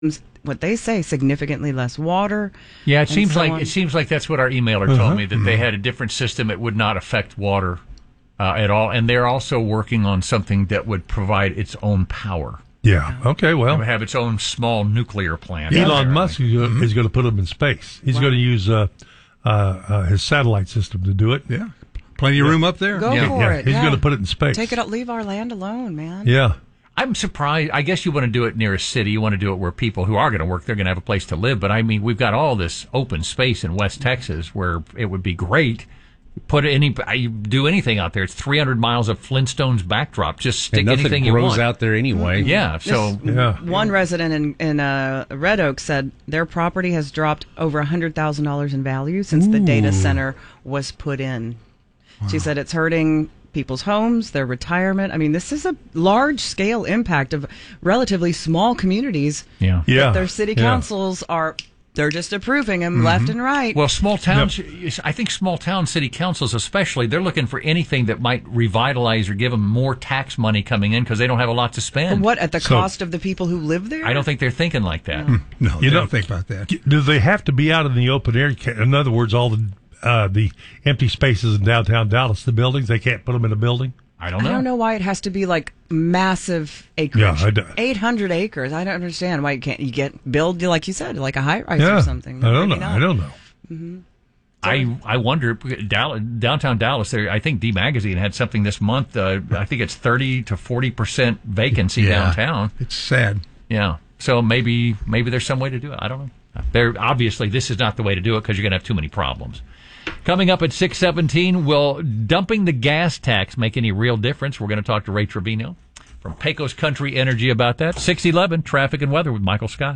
what they say, significantly less water. Yeah, it seems like that's what our emailer told me, that they had a different system. It would not affect water at all, and they're also working on something that would provide its own power. Yeah. Okay. Well, it would have its own small nuclear plant. Elon Musk is going to put them in space. He's going to use his satellite system to do it. Yeah. Plenty of room up there. Go for it. He's going to put it in space. Take it up. Leave our land alone, man. Yeah. I'm surprised. I guess you want to do it near a city. You want to do it where people who are going to work, they're going to have a place to live. But I mean, we've got all this open space in West Texas where it would be great. You do anything out there. It's 300 miles of Flintstones backdrop. Just stick anything you want. Nothing grows out there anyway. Yeah. So one resident in Red Oak said their property has dropped over $100,000 in value since the data center was put in. Wow. She said it's hurting people's homes, their retirement. I mean, this is a large-scale impact of relatively small communities. Yeah. That their city councils they're just approving them left and right. Well, small towns, I think small town city councils especially, they're looking for anything that might revitalize or give them more tax money coming in because they don't have a lot to spend. But what, at the cost of the people who live there? I don't think they're thinking like that. No, you don't think about that. Do they have to be out in the open air? In other words, all the empty spaces in downtown Dallas, the buildings, they can't put them in a building? I don't know. I don't know why it has to be like massive acreage. Yeah, 800 acres. I don't understand why you build, like you said, like a high rise or something. I don't know. Mm-hmm. I wonder, downtown Dallas, I think D Magazine had something this month. I think it's 30 to 40% vacancy downtown. It's sad. Yeah. So maybe there's some way to do it. I don't know. Obviously, this is not the way to do it because you're going to have too many problems. Coming up at 6:17, will dumping the gas tax make any real difference? We're going to talk to Ray Trevino from Pecos Country Energy about that. 6:11, traffic and weather with Michael Scott.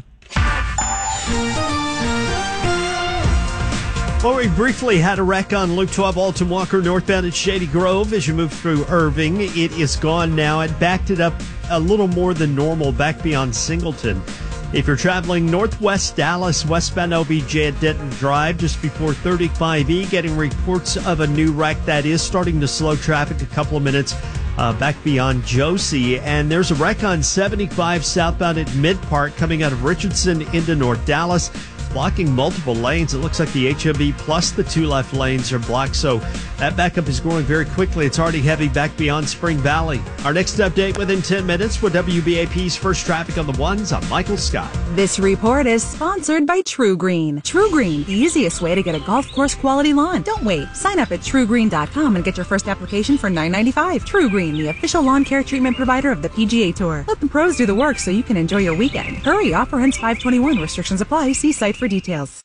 Well, we briefly had a wreck on Loop 12 Alton Walker northbound at Shady Grove as you move through Irving. It is gone now. It backed it up a little more than normal back beyond Singleton. If you're traveling northwest Dallas, westbound OBJ at Denton Drive, just before 35E, getting reports of a new wreck that is starting to slow traffic a couple of minutes back beyond Josie. And there's a wreck on 75 southbound at Mid Park coming out of Richardson into North Dallas, blocking multiple lanes. It looks like the HOV plus the two left lanes are blocked, so that backup is growing very quickly. It's already heavy back beyond Spring Valley. Our next update within 10 minutes with WBAP's First Traffic on the Ones. I'm Michael Scott. This report is sponsored by True Green. True Green, the easiest way to get a golf course quality lawn. Don't wait. Sign up at TrueGreen.com and get your first application for $9.95. True Green, the official lawn care treatment provider of the PGA Tour. Let the pros do the work so you can enjoy your weekend. Hurry, offer ends 5/21. Restrictions apply. See site for details.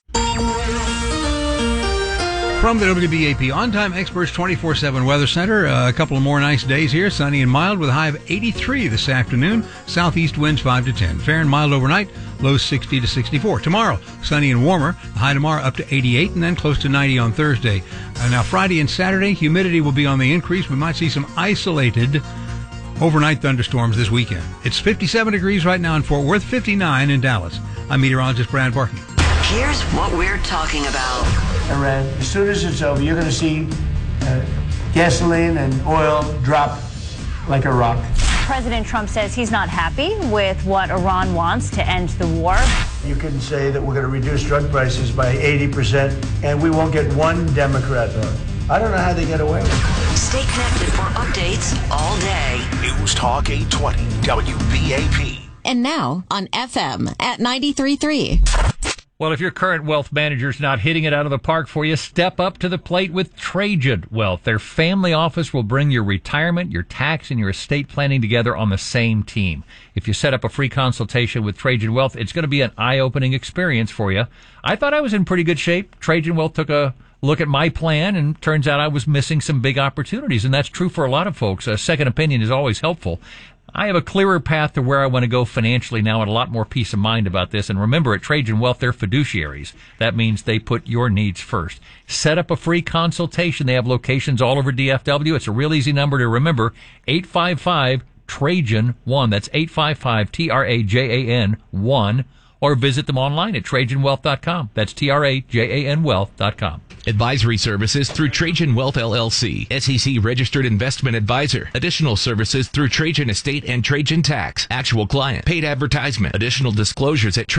From the WBAP On-Time Experts 24/7 Weather Center, a couple of more nice days here. Sunny and mild with a high of 83 this afternoon. Southeast winds 5 to 10. Fair and mild overnight, lows 60 to 64. Tomorrow, sunny and warmer. The high tomorrow up to 88 and then close to 90 on Thursday. Now Friday and Saturday, humidity will be on the increase. We might see some isolated overnight thunderstorms this weekend. It's 57 degrees right now in Fort Worth, 59 in Dallas. I'm meteorologist Brad Barton. Here's what we're talking about. Iran, as soon as it's over, you're going to see gasoline and oil drop like a rock. President Trump says he's not happy with what Iran wants to end the war. You can say that we're going to reduce drug prices by 80% and we won't get one Democrat vote. I don't know how they get away with it. Stay connected for updates all day. News Talk 820 WBAP. And now on FM at 93.3. Well, if your current wealth manager's not hitting it out of the park for you, step up to the plate with Trajan Wealth. Their family office will bring your retirement, your tax, and your estate planning together on the same team. If you set up a free consultation with Trajan Wealth, it's going to be an eye-opening experience for you. I thought I was in pretty good shape. Trajan Wealth took a look at my plan, and turns out I was missing some big opportunities, and that's true for a lot of folks. A second opinion is always helpful. I have a clearer path to where I want to go financially now and a lot more peace of mind about this. And remember, at Trajan Wealth, they're fiduciaries. That means they put your needs first. Set up a free consultation. They have locations all over DFW. It's a real easy number to remember, 855-TRAJAN-1. That's 855-TRAJAN-1. or visit them online at TrajanWealth.com. That's TRAJAN Wealth.com. Advisory services through Trajan Wealth LLC, SEC registered investment advisor. Additional services through Trajan Estate and Trajan Tax. Actual client. Paid advertisement. Additional disclosures at